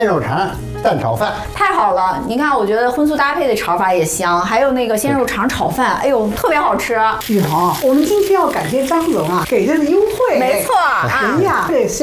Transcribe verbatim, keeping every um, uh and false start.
鲜肉肠蛋炒饭。 太好了！您看，我觉得荤素搭配的炒法也香，还有那个鲜肉肠炒饭，哎呦，特别好吃。 雨桐，我们今天要感谢张总啊，给这个优惠。 没错啊， 人呀，对。